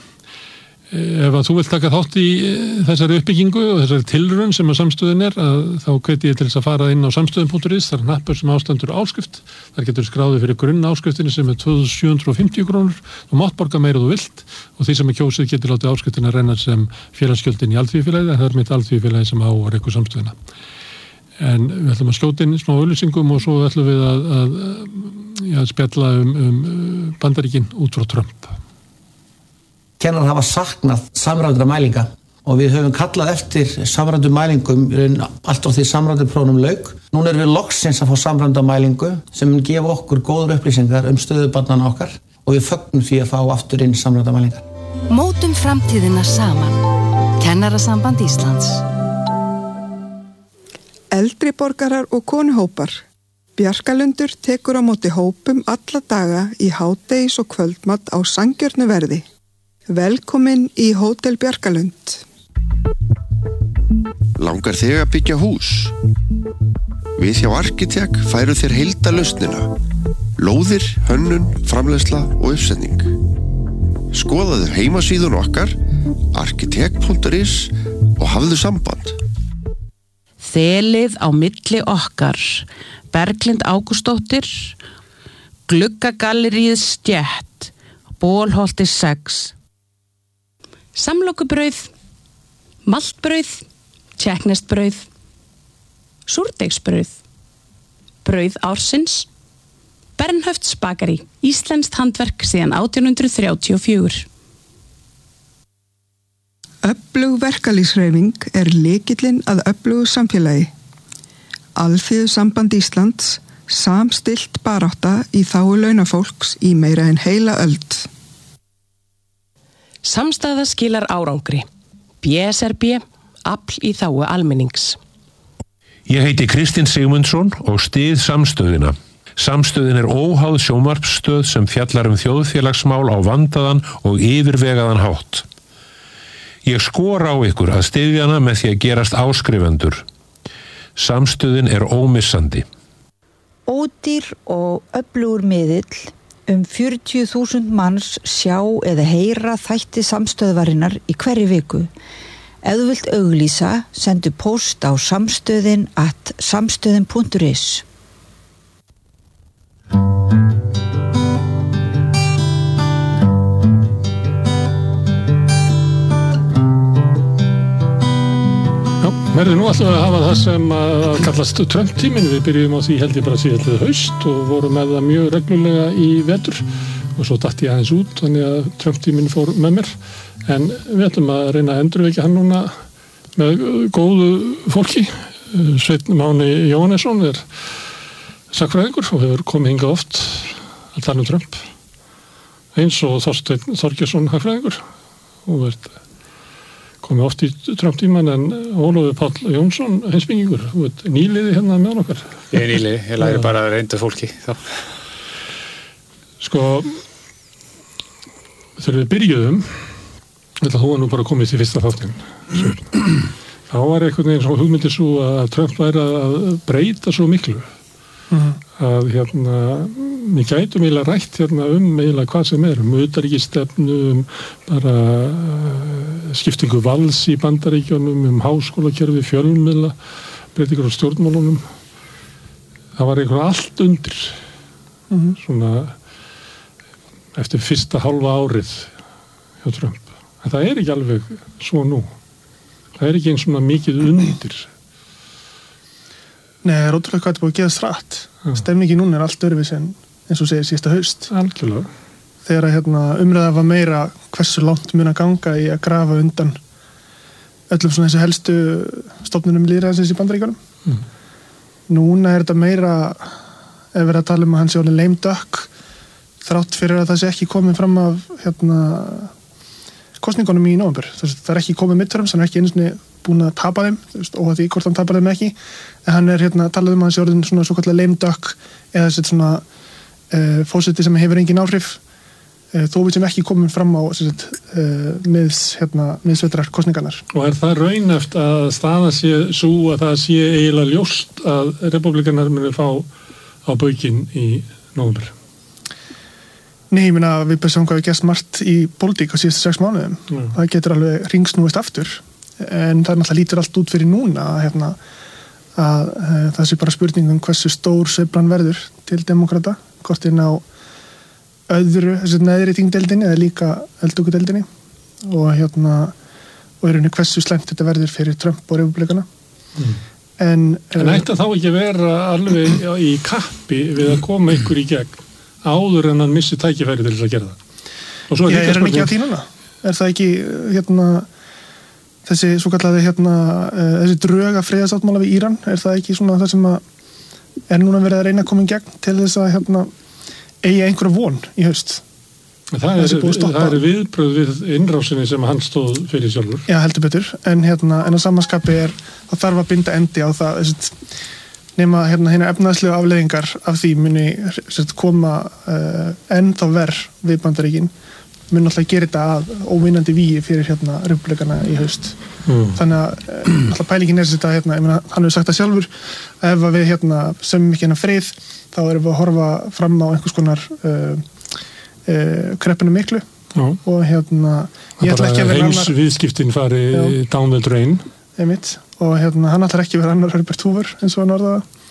Ef að þú vilt taka þátt í þessari uppbyggingu og þessari tilraun sem að samstöðin er, að þá hveti ég til þess að fara inn á samstöðin punktur is, það er hnappur sem ástandur áskrift, þar getur skráðið fyrir grunn áskriftinni sem er tvö þúsund sjö hundruð og fimmtíu krónur, þú mátt borga meira þú vilt, og því sem er kjósið getur látið áskriftina að renna sem félagsgjöldin í Alþýðufélagið, en það er mitt Alþýðufélagið sem á að reka samstöðina. En við ætlum að skjóta inn smá auglýsingum og svo ætlum við að, að, að spjalla um, um Bandaríkin út frá Trump. Kennarar hafa saknað samræmdra mælinga og við höfum kallað eftir samræmdum mælingum allt á því samræmdum prófunum lauk. Núna erum við loksins að fá samræmda mælingu sem mun gefa okkur góður upplýsingar um stöðu barnanna okkar og við fögnum því að fá aftur inn samræmda mælingar. Mótum framtíðina saman. Kennarasamband Íslands. Eldri borgarar og konuhópar. Bjarkalundur tekur á móti hópum alla daga í hádegis og kvöldmat á sanngjörnu verði. Velkomin í Hótel Bjarkalund. Langar þig að byggja hús? Við hjá Arkitek færu þér heildarlausnina. Lóðir, hönnun, framleiðsla og uppsetning. Skoðaðu heimasíðun okkar arkitek punktur is og hafðu samband. Þelið á milli okkar. Berglind Ágústóttir, Gluggagalleríið Stjett, Bólholti sex. Samlokubrauð, maltbrauð, tékkneskt-brauð, súrdeigsbrauð, brauð ársins, Bernhöfts bakari, íslenskt handverk síðan átján hundruð þrjátíu og fjögur. Öflug verkalýðshreyfing er lykillinn að öflugu samfélagi. Alþýðusamband Íslands, samstillt barátta í þágu launafólks í meira en heila öld. Samstaða skilar árangri. B S R B, afl í þágu almennings. Ég heiti Kristinn Sigmundsson og styð samstöðina. Samstöðin er óháð sjónvarpsstöð sem fjallar um þjóðfélagsmál á vandaðan og yfirvegaðan hátt. Ég skora á ykkur að styðja hana með því að gerast áskrifendur. Samstöðin er ómissandi. Ódýr og öflugur miðill, um fjörutíu þúsund manns sjá eða heyra þætti samstöðvarinnar í hverri viku. Ef þú vilt auglýsa, sendu post á samstöðin at samstöðin punktur is. Verður nú alltaf að hafa það sem að kallast Trump-tíminn. Við byrjum á því held ég bara síðan haust og vorum með það mjög reglulega í vetur og svo datt ég aðeins út, þannig að Trump-tíminn fór með mér. En við ætlum að reyna að endurvekja hann núna með góðu fólki. Sveinn Máni Jóhannesson er sagnfræðingur og hefur komið hingað oft að tala um Trump. Eins og Þorsteinn Þorgeirsson hagfræðingur og verð komið oft í Trump-tíman, en Ólafur Páll Jónsson, heimspekingur, þú veit, nýliði hérna með okkar. Ég er nýliði, ég læri bara að reynda fólki. Þá. Sko, þegar við byrjuðum, þetta þú var nú bara komið til fyrsta þáttinn, þá var einhvern veginn svo hugmyndið svo að Trump væri að breyta svo miklu. Mm. Að hérna, við gætum eiginlega rætt hérna um eiginlega hvað sem er, um utanríkisstefnu, um bara uh, skiptingu valds í Bandaríkjunum, um háskólakerfi, fjölmiðla, breytingar á stjórnmálunum. Það var einhvern allt undir, mm. svona eftir fyrsta hálfa árið hjá Trump. En það er ekki alveg svo nú. Það er ekki eins svona mikið undir. Nei, það er ótrúlega hvað þetta búið að geðast hratt. Ja. Stemningi núna er allt öðruvísi en eins og segir síðasta haust. Algjörlega. Þegar að hérna, umræða var meira hversu langt mun að ganga í að grafa undan öllum svona þessu helstu stofnunum lýðræðisins í Bandaríkjunum. Mm. Núna er þetta meira, ef við erum að tala um að hann sé alveg lame duck, þrátt fyrir að það sé ekki komið fram af hérna, kosningunum í nóvember. Það er ekki komið midterms, hann er ekki einu sinni búin að tapa þeim, og því hvort hann tapar þeim ekki, en hann er hérna talað um að hann sé orðin svona svo kallar lame duck eða þessi svona uh, fósiti sem hefur engin áhrif, uh, þó við sem ekki komum fram á uh, miðs, hérna, miðsvetrar kosningarnar. Og er það raunhæft að staða sé svo að það sé eiginlega ljóst að republikanar muni fá á baukinn í nóvember? Nei, ég meina við besum hvað við gæst margt í pólitík á síðustu sex mánuðum. Mm. Það getur alveg ringsnúist aftur. En það náttúrulega lítur allt út fyrir núna hérna, að e, það sé bara spurningum hversu stór sveiflan verður til demokrata, hvort er ná öðru, þessi neðri þingdeildinni eða líka eldökudeildinni og hérna og er henni hversu slæmt þetta verður fyrir Trump og republikana. Mm. En, en ætti þá ekki vera alveg í kappi við að koma ykkur í gegn áður en hann missi tækifæri til þess að gera það? Og svo er, Já, er hann ekki á því núna? Er það ekki hérna þessi svo kallaði hérna uh, þessi drög að friðarsáttmála við Íran, er það ekki svona það sem að er núna verið að reyna að koma í gegn til þess að hérna eigi einhverja von í haust? Það er, það er viðbröð við innrásinni sem hann stóð fyrir sjálfur. Já, heldur betur, en hérna en á samanskapi er, það þarf að binda endi á það, þessi, nema hérna hérna efnaðslegu afleiðingar af því muni þessi, koma uh, ennþá verð við Bandaríkin, mun alltaf gera þetta að óvinnandi vígi fyrir hérna republikana í haust. Mm. Þannig að alltaf pælingin er þetta hérna, ég meina, hann hefur sagt það sjálfur, ef við hérna sem ekki hérna frið, þá erum við að horfa fram á einhvers konar uh, uh, kreppinu miklu. Já. Og hérna ég ætla ekki að vera annar heims viðskiptin fari Já. Down the drain. Einmitt. Og hérna hann ætla ekki að vera annar Herbert Hoover eins og hann orðaði það.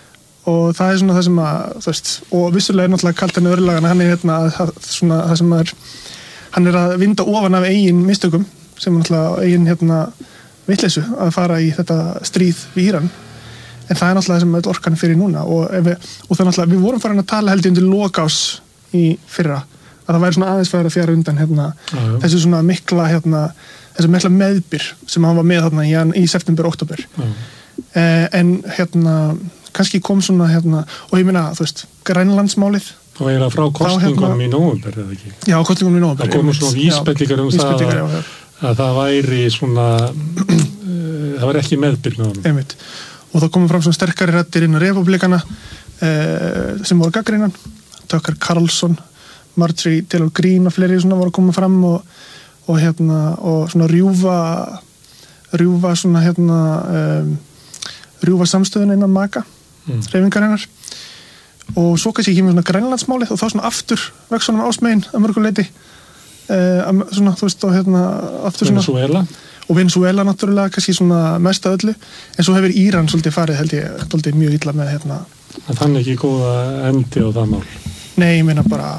Og það er svona það sem að, þú veist, og vissulega er náttúrulega kalt henni örlagana, hann er hérna að, svona það sem er, hann er að vinda ofan af eigin mistökum, sem er náttúrulega eigin hérna vitleysu að fara í þetta stríð við Íran. En það er náttúrulega það sem er orkan fyrir núna og, við, og það er náttúrulega, við vorum farin að tala held í undir lokás í fyrra, að það væri svona aðeins fyrir að fjara undan hérna, já, já. þessu svona mikla hérna, þessu mikla meðbyr sem hann var með hérna í, í september, oktober. Eh, en hérna kannski kom svona hérna, og ég meina, þú veist, Grænlandsmálið. Og eiginlega frá kosningum hérna, í nóvember, eða ekki? Já, kosningum í nóvember. Það komur svona vísbendingar um það að, já, að það væri svona, uh, það var ekki meðbyrð með honum. Einmitt. Og það komur fram svona sterkari raddir innan republikana uh, sem voru gaggrínan, Tucker Carlson, Marjorie Taylor Greene og fleiri svona voru að koma fram og, og hérna og svona rjúfa rjúfa svona hérna um, rjúfa samstöðuna innan maka mm. hreyfingarinnar og svo kannski kemur svona Grænlandsmálið og þá svona aftur vex honum ásmegin að mörgu leyti uh, svona þú veist og hérna aftur svona Venezuela og Venezuela náttúrulega kannski svona mest að öllu en svo hefur Íran svolítið farið held ég svolítið mjög illa með hérna en þannig ekki góða endi á það mál Nei, ég meina bara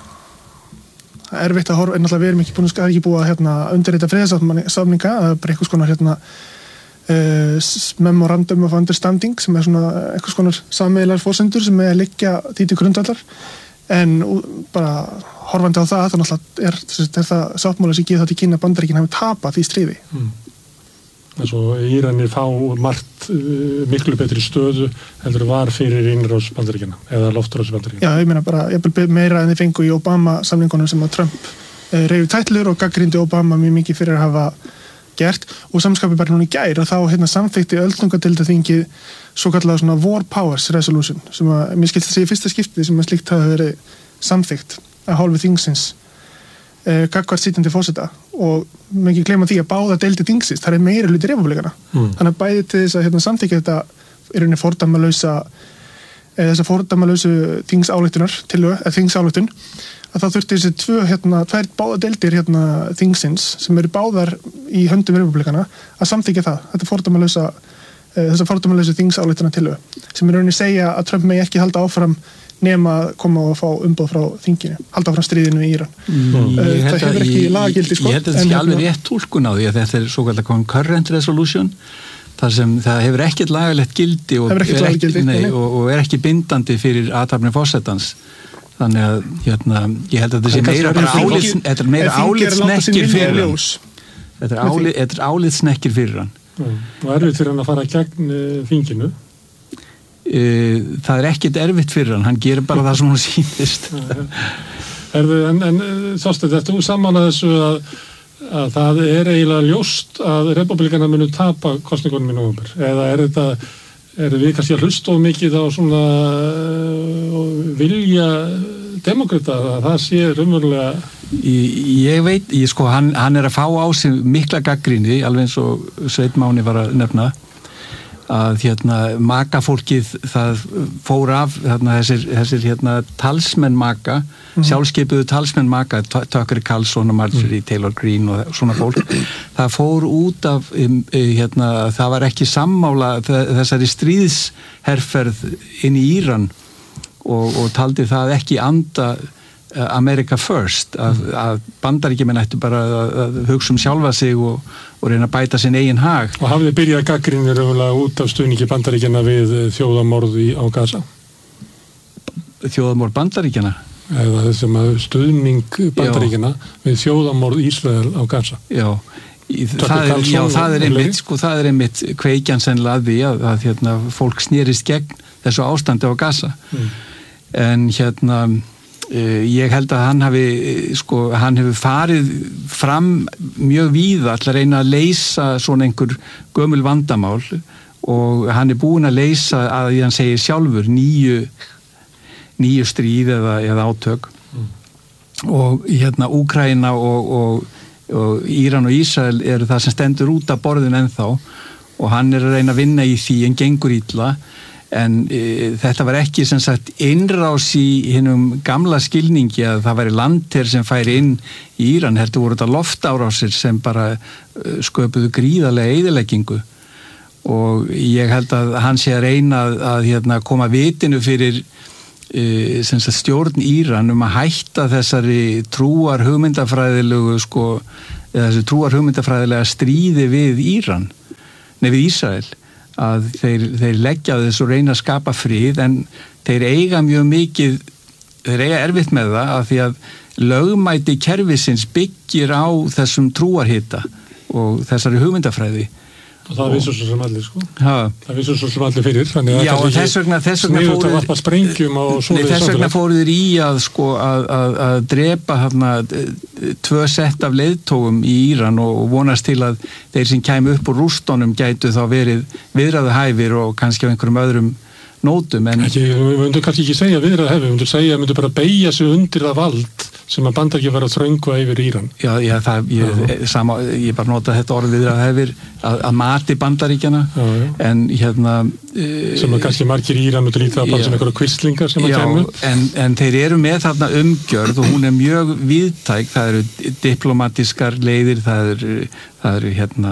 það er erfitt að horfa en náttúrulega við erum ekki búin að ekki búið að hérna, undirrita friðarsamninga það er bara einhvers konar hérna uh, memorandum of understanding sem er svona einhvers konar sameiginlegar forsendur sem er að liggja því til grundvallar en bara horfandi á það þá náttúrulega er, er það sáttmála sem gefur það til kynna að Bandaríkin hafi tapað því stríði mm. en svo Íranir fá margt uh, miklu betri stöðu heldur var fyrir innrás Bandaríkjanna eða loftrás Bandaríkjanna. Já, ég meina bara ég meira en þið fengu í Obama samningunum sem að Trump uh, reyfi tætlur og gaggrindi Obama mjög mikið fyrir að hafa gert og samskapið bara núna í gær og þá hérna samþykti öldungadeildarþingið svo kallega svona War Powers Resolution sem að mér skilst að segja fyrsta skiptið sem að slíkt hafi verið samþykkt að hálfu þingsins uh, gagnvart sitjandi forseta og maður ekki gleyma því að báða deildi þingsins, það er meira hluti repúblikana mm. þannig að bæði til þess að hérna, samþykja þetta er rauninni fordæmalausa eða þess að fordæmalausu þingsályktunar til eða þingsálykun að þá þurfti þessi tvö hérna, tvær báða deildir hérna þingsins sem eru báðar í höndum repúblikana að samþykja það, þetta fordæmalausa þess að fordæmalausu þingsályktunar til sem er rauninni segja að Trump megi ekki halda áfram nema að koma og fá umboð frá þinginu, halda áfram stríðinu í Íran. Mm. Uh, það hefur ekki lagagildi sko. Ég held að þetta sé alveg rétt túlkun á því að þetta er svo kallar concurrent resolution, þar sem það hefur ekkert lagalegt gildi og, er er, ekki, nei, og, og er ekki bindandi fyrir athafni forsetans. Þannig að hérna, ég held að þetta sé meira bara álits, þetta er meira álitsnekkir fyrir hann. Þetta er álitsnekkir fyrir hann. Mm. Og erfitt fyrir hann að fara gegn uh, þinginu. Það er ekkert erfitt fyrir hann, hann gerir bara það sem hann sýnist. Erðu, en, en Þorsteinn, þetta er saman að þessu að, að það er eiginlega ljóst að republikana munu tapa kosningunum í nóvember, eða er þetta er við kannski að hlusta of mikið á svona uh, vilja demokrata að það sé raunverulega Ég, ég veit, ég, sko, hann, hann er að fá á sig mikla gagnrýni, alveg eins og Sveinn Máni var að nefna að hérna makafólkið það fór af þarna, þessir, þessir hérna talsmenn maka mm. sjálfskeipuðu talsmenn maka Tucker Carlson og Marjorie mm. Taylor Greene og svona fólk það fór út af um, hérna, það var ekki sammála þessari stríðsherferð inn í Íran og, og taldi það ekki anda America First að, að Bandaríkjamenn ættu bara að, að hugsa um sjálfa sig og, og reyna að bæta sinn eigin hag. Og hafið þið byrjað gagnrýnir út af stuðningi Bandaríkjana við þjóðamorð á Gaza? Þjóðamorð Bandaríkjana? Eða þessum stuðning Bandaríkjana já. Við þjóðamorð Ísrael á Gaza? Já, það er, já, það er einmitt, sko, það er einmitt kveikjan sennilega að því að, að hérna, fólk snýrist gegn þessu ástandi á Gaza. Mm. En hérna ég held að hann hafi sko, hann hefur farið fram mjög víða til að reyna að leysa svona einhver gömul vandamál og hann er búinn að leysa að því hann segir sjálfur nýju nýju stríð eða, eða átök mm. og hérna Úkraína og, og, og Íran og Ísrael eru það sem stendur út af borðin ennþá og hann er að reyna að vinna í því en gengur illa en e, þetta var ekki sem sagt innrás í hinnum gamla skilningi að það væri landher sem færi inn í Íran, heldur voru þetta loftárásir sem bara uh, sköpuðu gríðarlega eyðileggingu og ég held að hann sé að reyna að, að hérna, koma vitinu fyrir uh, sem sagt stjórn Íran um að hætta þessari trúar hugmyndafræðilegu sko, eða þessi trúar hugmyndafræðilega stríði við Íran, nei við Ísrael að þeir, þeir leggja þess og reyna að skapa frið en þeir eiga mjög mikið þeir eiga erfitt með það að því að lögmæti kerfisins byggir á þessum trúarhita og þessari hugmyndafræði og það vissur svo sem allir sko ha. Það vissur svo sem allir fyrir þannig að já, og þess vegna, þess vegna fóruð nei, þess vegna fóruður í að sko að, að, að drepa hana, tvö sett af leiðtógum í Íran og, og vonast til að þeir sem kæmu upp úr rústunum gætu þá verið viðræðuhæfir og kannski á einhverjum öðrum nótum. En ekki, við myndum kannski ekki segja viðrað hefði, við myndum segja að myndum bara beygja sig undir það vald sem að Bandaríkjamenn vera að þröngva yfir Íran. Já, já það, ég, sama, ég bara nota þetta orð viðrað hefði að, að mati Bandaríkjana, já, já. En hérna sem að kannski margir Íran og líta bara já, sem einhverja kvistlingar sem að kemur. En, en þeir eru með þarna umgjörð og hún er mjög víðtæk, það eru diplomatískar leiðir, það eru, það eru hérna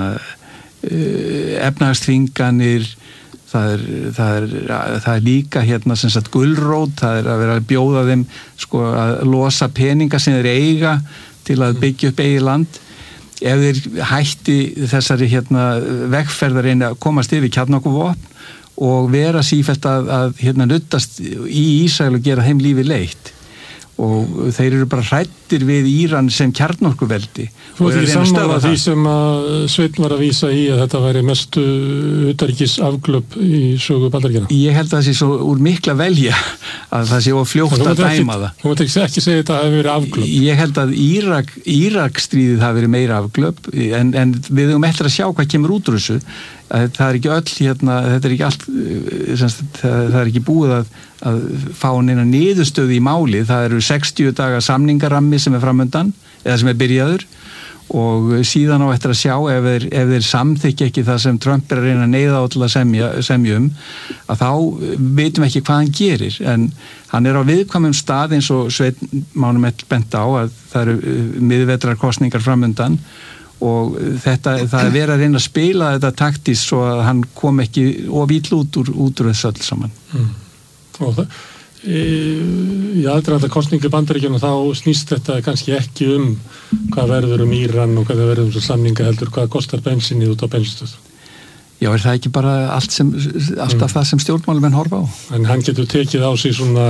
efnahagsþvinganir, það er, það er, það er líka hérna sem sagt gulrót, það er að vera að bjóða þeim sko að losa peninga sem þeir eiga til að byggja upp eigi land. Ef þeir hætti þessari hérna vegferðar reyna að komast yfir kjarnorkuvopn og vera sífellt að, að hérna nuttast í Ísrael og gera þeim lífi leitt. Og þeir eru bara hrættir við Íran sem kjarnorkuveldi. Þú ert ekki sammála því sem að Sveinn var að vísa í að þetta væri mestu utanríkis afglöp í sögu Bandaríkjanna? Ég held að það sé svo úr mikla velja að það sé of fljótt að dæma það. Þú mátt ekki segja þetta að það hefur verið afglöp? Ég held að Írak, Írak stríðið hafi verið meira afglöp en, en við höfum eftir að sjá hvað kemur út úr þessu. Það er ekki öll hérna, þetta er ekki allt, það er ekki búið að, að fá neina niðurstöðu í máli, það eru sextíu daga samningarammi sem er framöndan, eða sem er byrjaður og síðan á eftir að sjá ef þeir, ef þeir samþykja ekki það sem Trump er að reyna að neyða á til að semja, semja um, að þá veitum ekki hvað hann gerir, en hann er á viðkvæmum stað eins og Sveinn Mánum bent á að það eru miðvetrarkosningar framöndan og þetta, það er verið að reyna að spila þetta taktist svo að hann kom ekki of ítl út úr, út úr þessu öll saman. Mm. Og það, e, í aðdraganda kosningu Bandaríkjanna þá snýst þetta kannski ekki um hvað verður um Íran og hvað það verður um samninga heldur, hvað kostar bensinni út á bensinstöð. Já, er það ekki bara allt sem, alltaf mm. það sem stjórnmálumenn horfa á? En hann getur tekið á sig svona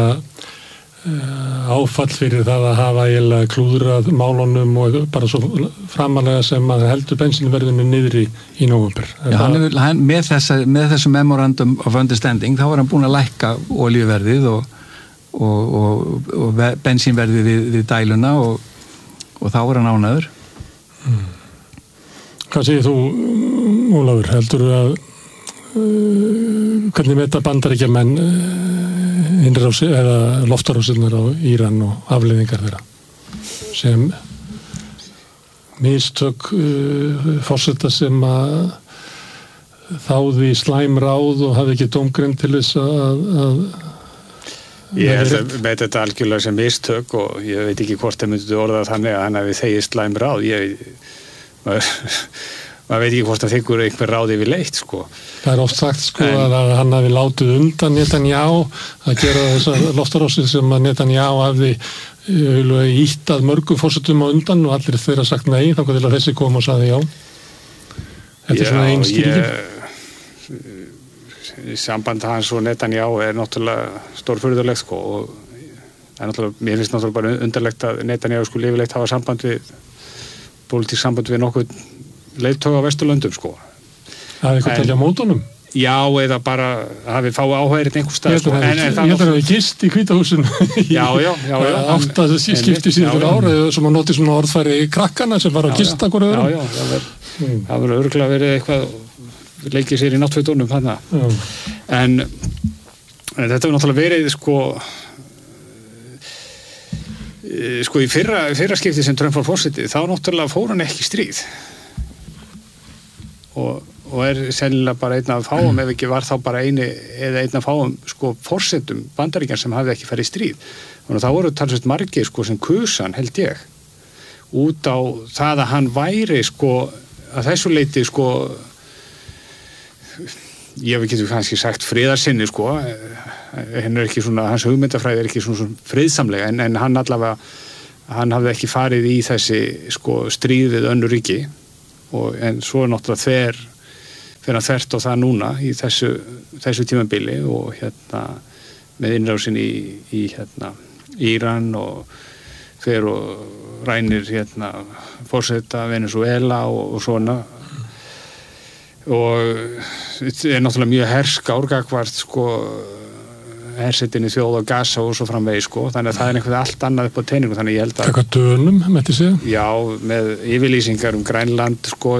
áfall fyrir það að hafa eiginlega klúðrað málunum og bara svo framalega sem að heldur bensinverðinu niðri í nóvember. Já, hann er, hann, með, þessa, með þessu memorandum of understanding þá var hann búin að lækka olíuverðið og, og, og, og bensínverðið við, við dæluna og, og þá er hann ánæður. Hmm. Hvað segir þú, Ólafur? Heldur að uh, hvernig meta Bandaríkjamenn uh, innrás eða loftarásinnar á Íran og afleiðingar þeirra sem mistök uh, forseta sem að þáði slæm ráð og hafði ekki dómgreind til þess að, að ég held að með þetta algjörlega sem mistök og ég veit ekki hvort það myndi orða þannig að hann hafi þegið slæm ráð ég maður, maður veit ekki hvort það þykkur einhver ráð yfir leitt sko. Það er oft sagt sko en, að hann hafi látið undan Netanyahu að gera þessar loftarásin sem að Netanyahu hafði ítt að mörgum fórsetum á undan og allir þeirra sagt nei þá til að þessi kom og sagði já. Þetta er svona einn skýringin. Samband hans og Netanyahu er náttúrulega stórfurðulegt sko og er náttúrulega, mér finnst náttúrulega bara undarlegt að Netanyahu skulle yfirleitt hafa samband við pólitísk samband við nokkuð leiðtoga á Vesturlöndum sko. Það er eitthvað til að mótunum? Já, eða bara hafi fá áhverjir einhver stað sko. Ég held að það hefði gist í Hvítahúsinu Já, já, já átt að það skipti síðan fyrir ára sem að noti svona orðfæri krakkana sem var að gista hverju öðrum. Já, já, það verður það verður örugglega verið eitthvað leikið sér í náttfötunum þarna en, en þetta hefur náttúrulega verið sko sko í fyrra, fyrra skipti sem Trump var forseti þá náttúrulega fór hann ekki stríð og, og er sennilega bara einn af fáum ef ekki var þá bara eini eða einn af fáum sko forsetum Bandaríkjanna sem hafði ekki farið í stríð og það voru talsveit margir sko sem kusan held ég út á það að hann væri sko að þessu leiti sko ég hef ekki kannski sagt friðarsinni sko henn er ekki svona, hans hugmyndafræði er ekki svona, svona friðsamlega en, en hann allavega hann hafði ekki farið í þessi sko stríð við önnur ríki og en svo er náttúrulega þver fyrir að þvert á það núna í þessu, þessu tímabili og hérna með innrásin í, í hérna Íran og fer og rænir hérna forseta Venezuela og, og svona og þetta er náttúrulega mjög herskár gagvart sko hersetinni þjóð á Gaza og svo framvegi sko þannig að það er einhvern allt annað upp á teiningu þannig ég held að Taka dönum, mætti segja? Já, með yfirlýsingar um Grænland sko